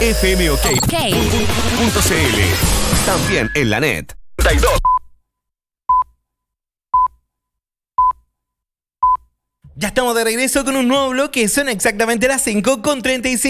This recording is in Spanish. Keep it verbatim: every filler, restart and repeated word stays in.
fmok punto cl. También en la net. treinta y dos. Ya estamos de regreso con un nuevo bloque. Son exactamente las cinco con treinta y cinco.